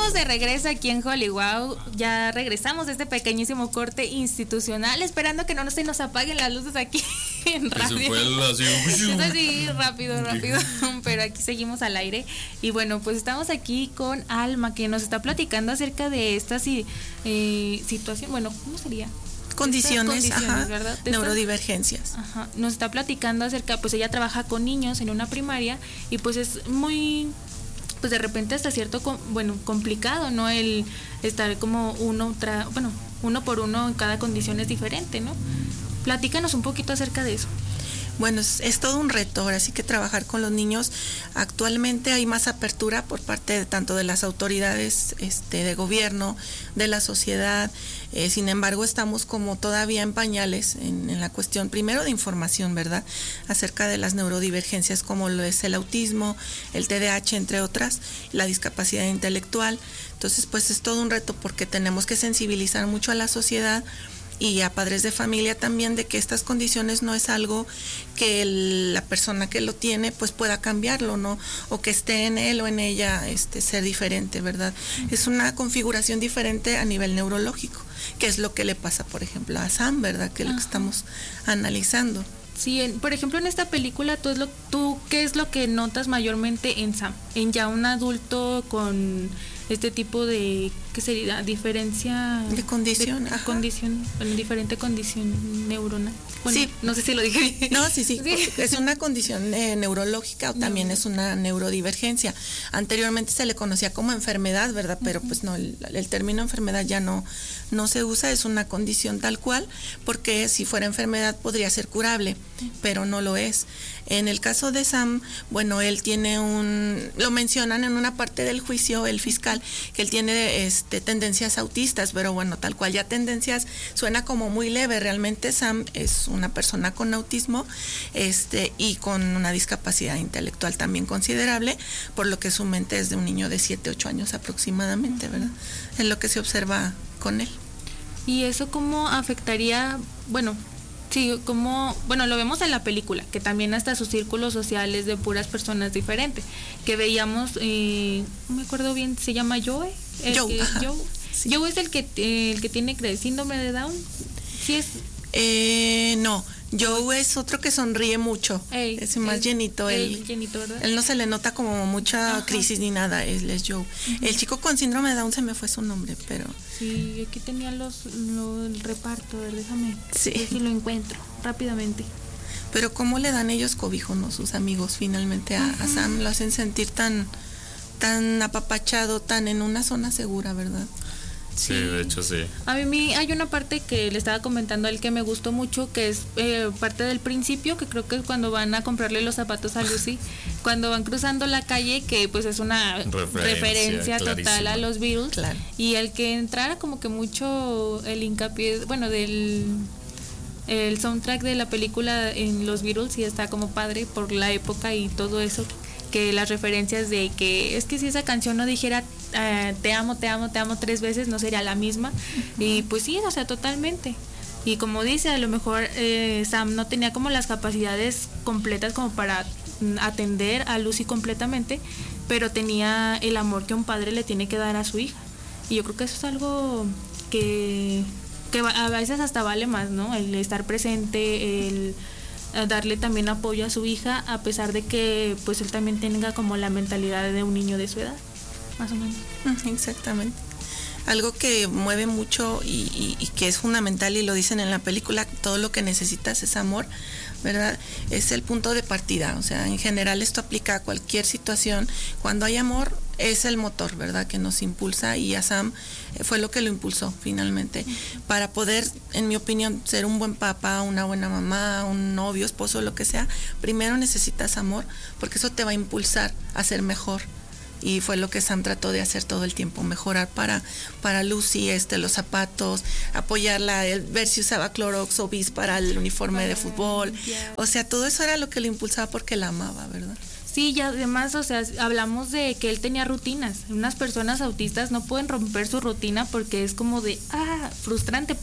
estamos de regreso aquí en Hollywood. Ya regresamos de este pequeñísimo corte institucional, esperando que no se nos apaguen las luces aquí en radio. Es así, rápido, pero aquí seguimos al aire. Y bueno, pues estamos aquí con Alma, que nos está platicando acerca de esta situación, bueno, ¿cómo sería? Condiciones, ¿verdad? Neurodivergencias. Ajá. Nos está platicando acerca, pues ella trabaja con niños en una primaria y pues es muy, pues de repente hasta cierto, complicado, ¿no? El estar como uno por uno en cada condición es diferente, ¿no? Platícanos un poquito acerca de eso. Bueno, es todo un reto, ahora sí que trabajar con los niños. Actualmente hay más apertura por parte tanto de las autoridades de gobierno, de la sociedad. Sin embargo, estamos como todavía en pañales en la cuestión primero de información, ¿verdad? Acerca de las neurodivergencias como lo es el autismo, el TDAH, entre otras, la discapacidad intelectual. Entonces, pues es todo un reto porque tenemos que sensibilizar mucho a la sociedad y a padres de familia también de que estas condiciones no es algo que la persona que lo tiene pues pueda cambiarlo, ¿no? O que esté en él o en ella ser diferente, ¿verdad? Es una configuración diferente a nivel neurológico, que es lo que le pasa, por ejemplo, a Sam, ¿verdad? Que es lo que estamos analizando. Sí, por ejemplo, en esta película, ¿tú qué es lo que notas mayormente en Sam? En ya un adulto con este tipo de, ¿qué sería? Diferencia de condición, diferente condición neuronal. Bueno, sí, no sé si lo dije bien. No, sí. Es una condición neurológica o también es una neurodivergencia. Anteriormente se le conocía como enfermedad, ¿verdad? Pero pues no, el término enfermedad ya no se usa, es una condición tal cual, porque si fuera enfermedad podría ser curable, pero no lo es. En el caso de Sam, bueno, él tiene lo mencionan en una parte del juicio, el fiscal, que él tiene tendencias autistas, pero bueno, tal cual ya tendencias suena como muy leve. Realmente Sam es una persona con autismo y con una discapacidad intelectual también considerable, por lo que su mente es de un niño de 7, 8 años aproximadamente, ¿verdad? Es lo que se observa con él. ¿Y eso cómo afectaría, lo vemos en la película, que también hasta sus círculos sociales de puras personas diferentes, que veíamos, no me acuerdo bien, se llama Joe. Sí. Joe es el que tiene síndrome de Down. ¿Sí es? No, Joe es otro que sonríe mucho, es más llenito. Llenito, ¿verdad? Él no se le nota como mucha crisis ni nada, él es Joe. El chico con síndrome de Down se me fue su nombre, pero... Sí, aquí tenía el reparto, a ver, déjame ver si lo encuentro rápidamente. Pero cómo le dan ellos cobijo, ¿no? Sus amigos finalmente a Sam, lo hacen sentir tan apapachado, tan en una zona segura, ¿verdad? Sí, de hecho sí. A mí hay una parte que le estaba comentando a él que me gustó mucho, que es parte del principio, que creo que es cuando van a comprarle los zapatos a Lucy, cuando van cruzando la calle, que pues es una referencia total a los Beatles, claro. Y el que entrara como que mucho el hincapié, el soundtrack de la película en los Beatles, sí está como padre por la época y todo eso, que las referencias de que es que si esa canción no dijera te amo 3 veces no sería la misma. Y pues sí, o sea, totalmente. Y como dice, a lo mejor Sam no tenía como las capacidades completas como para atender a Lucy completamente, pero tenía el amor que un padre le tiene que dar a su hija. Y yo creo que eso es algo que a veces hasta vale más, ¿no? El estar presente, el darle también apoyo a su hija, a pesar de que pues él también tenga como la mentalidad de un niño de su edad, más o menos. Exactamente. Algo que mueve mucho y que es fundamental, y lo dicen en la película, todo lo que necesitas es amor, ¿verdad? Es el punto de partida. O sea, en general esto aplica a cualquier situación. Cuando hay amor es el motor, ¿verdad?, que nos impulsa, y a Sam fue lo que lo impulsó finalmente para poder, en mi opinión, ser un buen papá, una buena mamá, un novio, esposo, lo que sea. Primero necesitas amor, porque eso te va a impulsar a ser mejor. Y fue lo que Sam trató de hacer todo el tiempo, mejorar para Lucy, los zapatos, apoyarla, ver si usaba Clorox o Bis para el uniforme de fútbol. O sea, todo eso era lo que le impulsaba porque la amaba, ¿verdad? Sí, y además, o sea, hablamos de que él tenía rutinas. Unas personas autistas no pueden romper su rutina porque es como de, frustrante.